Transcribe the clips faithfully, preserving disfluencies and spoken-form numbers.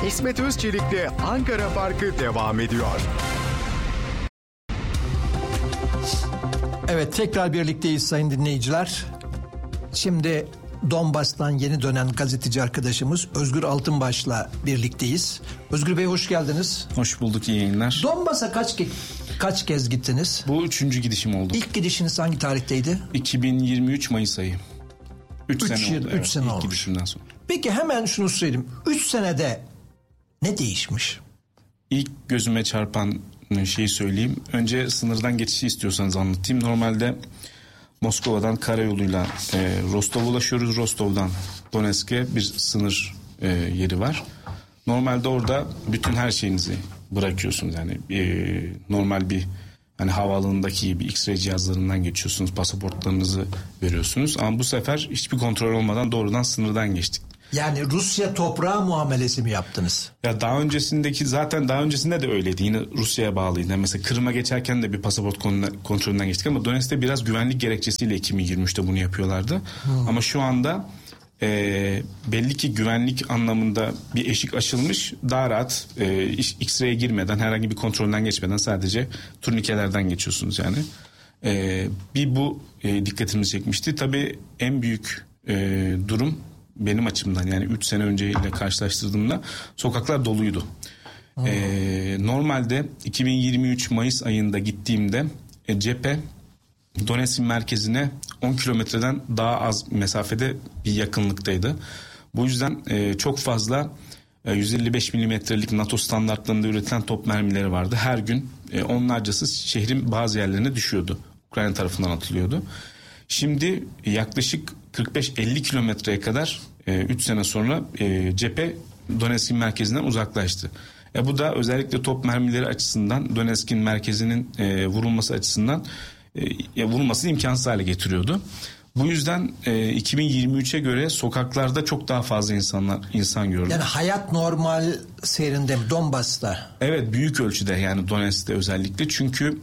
İsmet Özçelik'le Ankara Farkı devam ediyor. Evet, tekrar birlikteyiz sayın dinleyiciler. Şimdi Donbas'tan yeni dönen gazeteci arkadaşımız Özgür Altınbaş'la birlikteyiz. Özgür Bey, hoş geldiniz. Hoş bulduk, iyi yayınlar. Donbas'a kaç ke- kaç kez gittiniz? Bu üçüncü gidişim oldu. İlk gidişiniz hangi tarihteydi? iki bin yirmi üç Mayıs ayı. üç sene yıl, oldu. üç Evet, sene ilk olmuş. gidişimden sonra. Peki hemen şunu söyleyeyim. üç senede ne değişmiş? İlk gözüme çarpan şeyi söyleyeyim. Önce sınırdan geçişi istiyorsanız anlatayım. Normalde Moskova'dan karayoluyla e, Rostov'a ulaşıyoruz. Rostov'dan Donetsk'e bir sınır e, yeri var. Normalde orada bütün her şeyinizi bırakıyorsunuz. Yani e, normal bir hani havaalanındaki gibi X-ray cihazlarından geçiyorsunuz. Pasaportlarınızı veriyorsunuz. Ama bu sefer hiçbir kontrol olmadan doğrudan sınırdan geçtik. Yani Rusya toprağı muamelesi mi yaptınız? Ya daha öncesindeki zaten daha öncesinde de öyleydi. Yine Rusya'ya bağlıydı. Yani mesela Kırım'a geçerken de bir pasaport kontrolünden geçtik ama Donetsk'te biraz güvenlik gerekçesiyle iki bin yirmi üçte bunu yapıyorlardı. Hmm. Ama şu anda e, belli ki güvenlik anlamında bir eşik açılmış. Daha rahat e, X-ray'e girmeden, herhangi bir kontrolden geçmeden sadece turnikelerden geçiyorsunuz yani. E, bir bu e, dikkatimizi çekmişti. Tabii en büyük e, durum benim açımdan, yani üç sene önceyle karşılaştırdığımda sokaklar doluydu. Ee, normalde iki bin yirmi üç Mayıs ayında gittiğimde e, cephe Donetsk'in merkezine on kilometreden daha az mesafede bir yakınlıktaydı. Bu yüzden e, çok fazla e, yüz elli beş milimetrelik NATO standartlarında üretilen top mermileri vardı. Her gün e, onlarcası şehrin bazı yerlerine düşüyordu. Ukrayna tarafından atılıyordu. Şimdi yaklaşık kırk beş elli kilometreye kadar üç e, sene sonra e, cephe Donetsk'in merkezinden uzaklaştı. E, bu da özellikle top mermileri açısından Donetsk'in merkezinin e, vurulması açısından e, vurulmasını imkansız hale getiriyordu. Bu yüzden e, iki bin yirmi üçe göre sokaklarda çok daha fazla insanlar insan gördüm. Yani hayat normal seyrinde mi Donbas'ta? Evet, büyük ölçüde, yani Donetsk'te özellikle, çünkü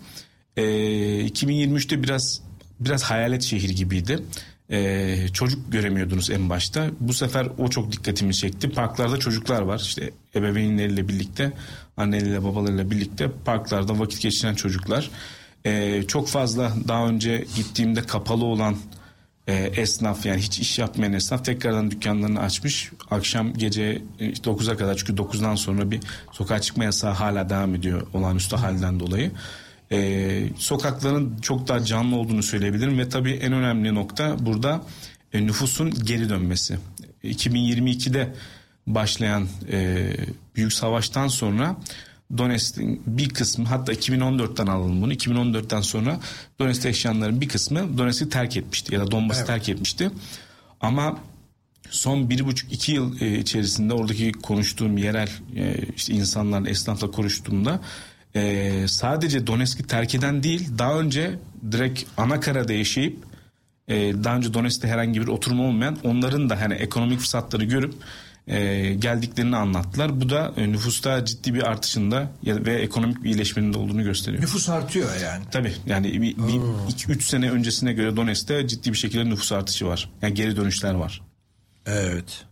e, iki bin yirmi üçte biraz biraz hayalet şehir gibiydi. Ee, çocuk göremiyordunuz en başta. Bu sefer o çok dikkatimi çekti. Parklarda çocuklar var. İşte ebeveynleriyle birlikte, anneleriyle babalarıyla birlikte parklarda vakit geçiren çocuklar. Ee, çok fazla daha önce gittiğimde kapalı olan e, esnaf, yani hiç iş yapmayan esnaf tekrardan dükkanlarını açmış. Akşam gece dokuza kadar, çünkü dokuzdan sonra bir sokağa çıkma yasağı hala devam ediyor olağanüstü halden dolayı. Ee, sokakların çok daha canlı olduğunu söyleyebilirim ve tabii en önemli nokta burada e, nüfusun geri dönmesi. iki bin yirmi ikide başlayan e, büyük savaştan sonra Donetsk'in bir kısmı, hatta iki bin on dörtten alalım bunu, iki bin on dörtten sonra Donetsk'te yaşayanların bir kısmı Donetsk'i terk etmişti ya da Donbas'ı evet. terk etmişti. Ama son bir buçuk iki yıl e, içerisinde oradaki konuştuğum yerel e, işte insanlarla, esnafla konuştuğumda Ee, sadece Donetsk'i terk eden değil, daha önce direkt Anakara'da yaşayıp e, daha önce Donetsk'te herhangi bir oturum olmayan, onların da hani ekonomik fırsatları görüp e, geldiklerini anlattılar. Bu da e, nüfusta ciddi bir artışında ve ekonomik bir iyileşmenin de olduğunu gösteriyor. Nüfus artıyor yani. Tabii, yani bir, bir iki üç sene öncesine göre Donetsk'te ciddi bir şekilde nüfus artışı var. Yani geri dönüşler var. Evet.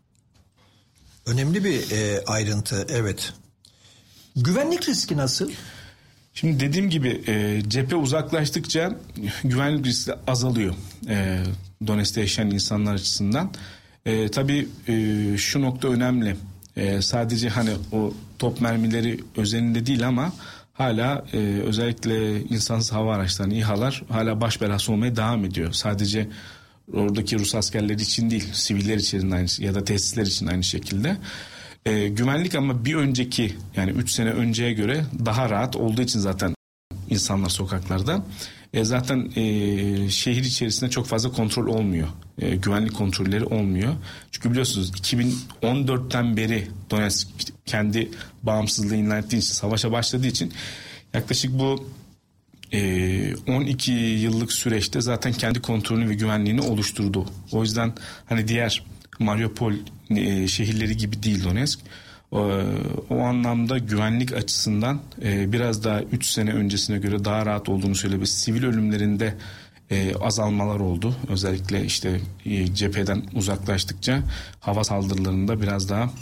Önemli bir e, ayrıntı, evet. Güvenlik riski nasıl? Şimdi dediğim gibi e, cephe uzaklaştıkça güvenlik riski azalıyor e, Donetsk'te yaşayan insanlar açısından. E, tabii e, şu nokta önemli. E, sadece hani o top mermileri özelinde değil ama hala e, özellikle insansız hava araçları, İHA'lar hala baş belası olmaya devam ediyor. Sadece oradaki Rus askerleri için değil, siviller için aynı, ya da tesisler için aynı şekilde. E, güvenlik ama bir önceki, yani üç sene önceye göre daha rahat olduğu için zaten insanlar sokaklarda. E, zaten e, şehir içerisinde çok fazla kontrol olmuyor. E, güvenlik kontrolleri olmuyor. Çünkü biliyorsunuz iki bin on dörtten beri Donetsk kendi bağımsızlığı ilan ettiği için, savaşa başladığı için yaklaşık bu e, on iki yıllık süreçte zaten kendi kontrolünü ve güvenliğini oluşturdu. O yüzden hani diğer Mariupol e, şehirleri gibi değil Donetsk. O, o anlamda güvenlik açısından e, biraz daha üç sene öncesine göre daha rahat olduğunu söyleyebiliriz. Sivil ölümlerinde e, azalmalar oldu. Özellikle işte e, cepheden uzaklaştıkça hava saldırılarında biraz daha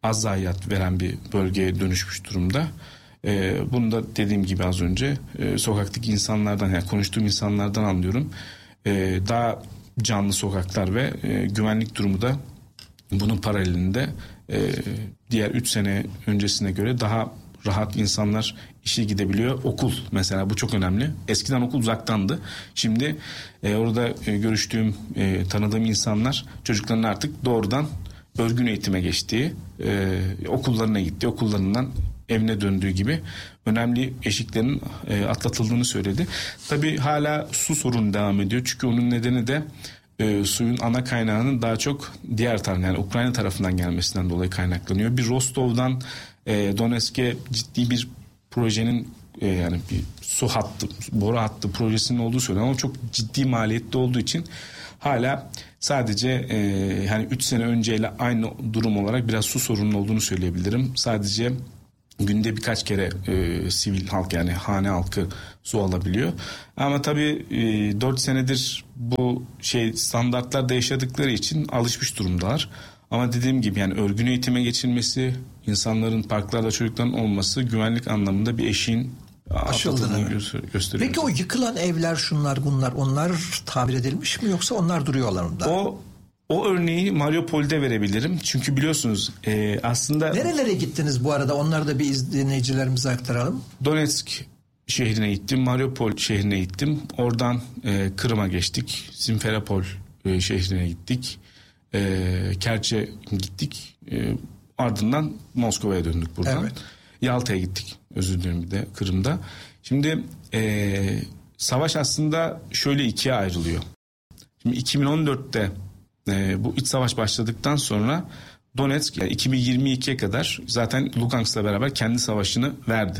az zayiat veren bir bölgeye dönüşmüş durumda. E, bunu da dediğim gibi az önce e, sokaktaki insanlardan, yani konuştuğum insanlardan anlıyorum. E, daha canlı sokaklar ve e, güvenlik durumu da bunun paralelinde e, diğer üç sene öncesine göre daha rahat insanlar işe gidebiliyor. Okul mesela, bu çok önemli. Eskiden okul uzaktandı. Şimdi e, orada e, görüştüğüm, e, tanıdığım insanlar çocukların artık doğrudan örgün eğitime geçtiği, e, okullarına gittiği, okullarından evine döndüğü gibi önemli eşiklerin e, atlatıldığını söyledi. Tabii hala su sorunu devam ediyor. Çünkü onun nedeni de e, suyun ana kaynağının daha çok diğer taraftan, yani Ukrayna tarafından gelmesinden dolayı kaynaklanıyor. Bir Rostov'dan e, Donetsk'e ciddi bir projenin e, yani bir su hattı, boru hattı projesinin olduğu söyleniyor ama çok ciddi maliyetli olduğu için hala sadece e, yani üç sene önceyle aynı durum olarak biraz su sorunun olduğunu söyleyebilirim. Sadece günde birkaç kere e, sivil halk, yani hane halkı su alabiliyor. Ama tabii e, dört senedir bu şey standartlarda yaşadıkları için alışmış durumdalar. Ama dediğim gibi yani örgün eğitime geçilmesi, insanların parklarda çocukların olması güvenlik anlamında bir eşiğin aşıldığını gö- gösteriyor. Peki o yıkılan evler, şunlar bunlar, onlar tamir edilmiş mi yoksa onlar duruyorlar mı? O O örneği Mariupol'de verebilirim. Çünkü biliyorsunuz e, aslında... Nerelere gittiniz bu arada? Onları da bir dinleyicilerimize aktaralım. Donetsk şehrine gittim. Mariupol şehrine gittim. Oradan e, Kırım'a geçtik. Simferopol e, şehrine gittik. E, Kerç'e gittik. E, ardından Moskova'ya döndük buradan. Evet. Yalta'ya gittik. Özür dilerim, bir de Kırım'da. Şimdi e, savaş aslında şöyle ikiye ayrılıyor. Şimdi iki bin on dörtte Ee, bu iç savaş başladıktan sonra Donetsk yani iki bin yirmi ikiye kadar zaten Lugansk'la beraber kendi savaşını verdi.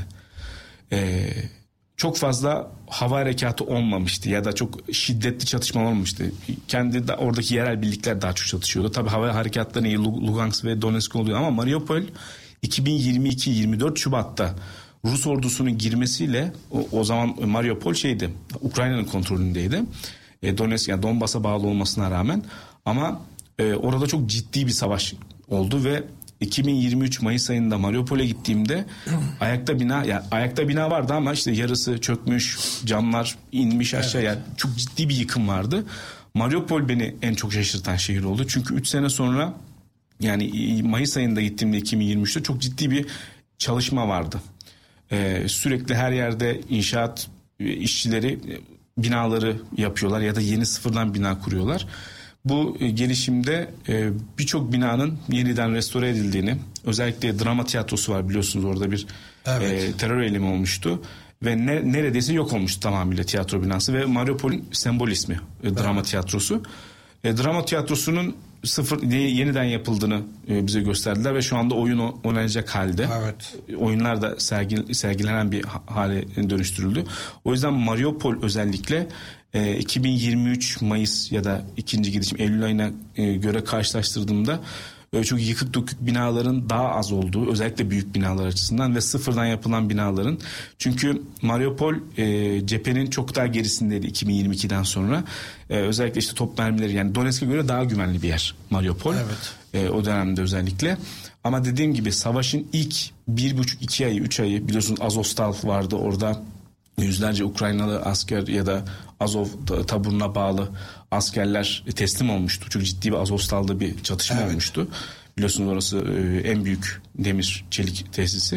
Ee, çok fazla hava harekatı olmamıştı ya da çok şiddetli çatışma olmamıştı. Kendi de, oradaki yerel birlikler daha çok çatışıyordu. Tabii hava harekatları iyi Lugansk ve Donetsk oluyor ama Mariupol iki bin yirmi iki yirmi dört Şubat'ta Rus ordusunun girmesiyle o, o zaman Mariupol şeydi, Ukrayna'nın kontrolündeydi. E, Donetsk yani Donbas'a bağlı olmasına rağmen. Ama e, orada çok ciddi bir savaş oldu ve iki bin yirmi üç Mayıs ayında Mariupol'e gittiğimde ayakta bina, yani ayakta bina vardı ama işte yarısı çökmüş, camlar inmiş aşağı, evet. Yani çok ciddi bir yıkım vardı. Mariupol beni en çok şaşırtan şehir oldu. Çünkü üç sene sonra, yani Mayıs ayında gittiğimde iki bin yirmi üçte çok ciddi bir çalışma vardı. E, sürekli her yerde inşaat işçileri binaları yapıyorlar ya da yeni sıfırdan bina kuruyorlar. Bu gelişimde e, birçok binanın yeniden restore edildiğini, özellikle drama tiyatrosu var biliyorsunuz, orada bir evet. e, terör eylemi olmuştu ve ne, neredeyse yok olmuştu tamamıyla tiyatro binası ve Mariupol'ün sembol ismi e, drama evet. tiyatrosu. E, drama tiyatrosunun sıfır yeniden yapıldığını e, bize gösterdiler ve şu anda oyun oynanacak halde. Evet. Oyunlar da sergi, sergilenen bir hale dönüştürüldü. O yüzden Mariupol özellikle e, iki bin yirmi üç Mayıs ya da ikinci gidişim Eylül ayına e, göre karşılaştırdığımda e, çok yıkık dökük binaların daha az olduğu, özellikle büyük binalar açısından ve sıfırdan yapılan binaların. Çünkü Mariupol e, cephenin çok daha gerisindeydi iki bin yirmi ikiden sonra. E, özellikle işte top mermileri, yani Donetsk'e göre daha güvenli bir yer Mariupol. Evet. E, o dönemde özellikle. Ama dediğim gibi savaşın ilk bir buçuk iki ayı, üç ayı biliyorsunuz Azovstal vardı orada. Yüzlerce Ukraynalı asker ya da Azov taburuna bağlı askerler teslim olmuştu. Çok ciddi bir Azovstal'da bir çatışma evet. olmuştu. Biliyorsunuz orası en büyük demir çelik tesisi.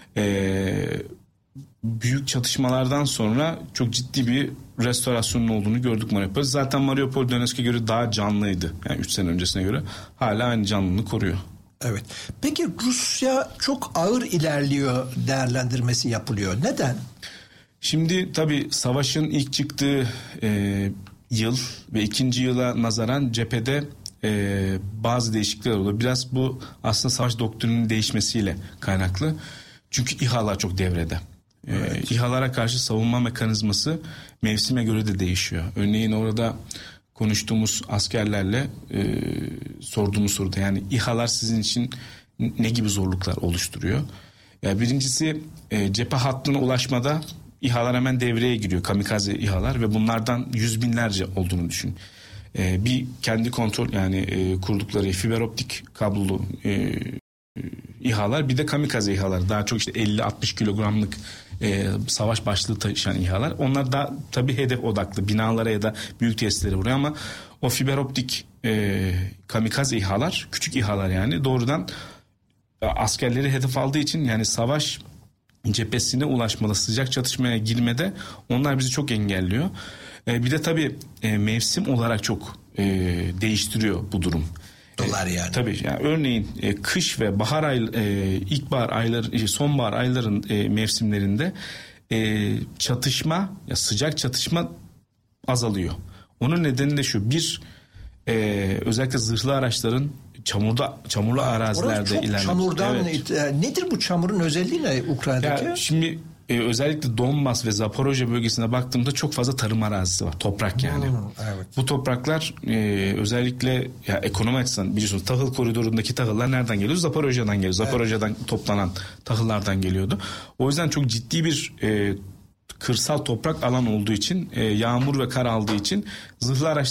Ee, büyük çatışmalardan sonra çok ciddi bir restorasyonun olduğunu gördük Mariupol. Zaten Mariupol Donetsk'e göre daha canlıydı. Yani üç sene öncesine göre hala aynı canlılığını koruyor. Evet. Peki Rusya çok ağır ilerliyor değerlendirmesi yapılıyor. Neden? Şimdi tabii savaşın ilk çıktığı e, yıl ve ikinci yıla nazaran cephede e, bazı değişiklikler oluyor. Biraz bu aslında savaş doktrininin değişmesiyle kaynaklı. Çünkü İHA'lar çok devrede. Evet. E, İHA'lara karşı savunma mekanizması mevsime göre de değişiyor. Örneğin orada konuştuğumuz askerlerle e, sorduğumuz soruda, yani İHA'lar sizin için ne gibi zorluklar oluşturuyor? Yani birincisi e, cephe hattına ulaşmada İHA'lar hemen devreye giriyor, kamikaze İHA'lar ve bunlardan yüz binlerce olduğunu düşün. Ee, bir kendi kontrol yani e, kurdukları fiber optik kablolu e, İHA'lar, bir de kamikaze İHA'lar. Daha çok işte elli altmış kilogramlık e, savaş başlığı taşıyan İHA'lar. Onlar da tabii hedef odaklı binalara ya da büyük tesislere vuruyor ama o fiber optik e, kamikaze İHA'lar, küçük İHA'lar yani doğrudan askerleri hedef aldığı için yani savaş cephesine ulaşmada, sıcak çatışmaya girmede onlar bizi çok engelliyor. E, bir de tabii e, mevsim olarak çok e, değiştiriyor bu durum. Dolar yani. E, tabii yani örneğin e, kış ve bahar ay, e, ilkbahar ayları, e, sonbahar ayların e, mevsimlerinde e, çatışma, ya sıcak çatışma azalıyor. Onun nedeni de şu: bir e, özellikle zırhlı araçların çamurda çamurlu arazilerde ilerliyor. Çamurdan evet. e, nedir bu çamurun özelliği ne Ukrayna'daki? Ya şimdi e, özellikle Donbas ve Zaporojye bölgesine baktığımda çok fazla tarım arazisi var. Toprak yani. Hmm, evet. Bu topraklar e, özellikle ya ekonomi açısından biliyorsunuz tahıl koridorundaki tahıllar nereden geliyor? Zaporojye'den geliyor. Zaporojye'den evet. toplanan tahıllardan geliyordu. O yüzden çok ciddi bir e, kırsal toprak alan olduğu için, e, yağmur ve kar aldığı için zırhlı araç